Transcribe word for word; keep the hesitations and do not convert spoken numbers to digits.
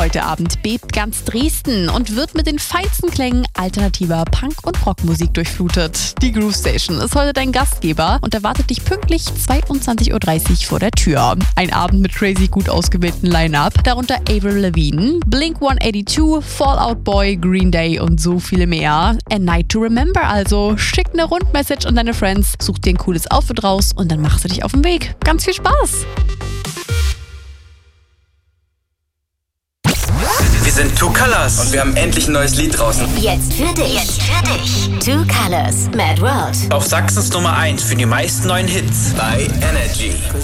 Heute Abend bebt ganz Dresden und wird mit den feinsten Klängen alternativer Punk- und Rockmusik durchflutet. Die Groove Station ist heute dein Gastgeber und erwartet dich pünktlich zweiundzwanzig Uhr dreißig vor der Tür. Ein Abend mit crazy gut ausgewählten Line-Up, darunter Avril Lavigne, Blink hundertzweiundachtzig, Fall Out Boy, Green Day und so viele mehr. A Night to Remember also. Schick eine Rundmessage an deine Friends, such dir ein cooles Outfit raus und dann machst du dich auf den Weg. Ganz viel Spaß! Wir sind Two Colors und wir haben endlich ein neues Lied draußen. Jetzt für dich. Jetzt für dich. Two Colors, Mad World. Auf Sachsens Nummer eins für die meisten neuen Hits bei Energy.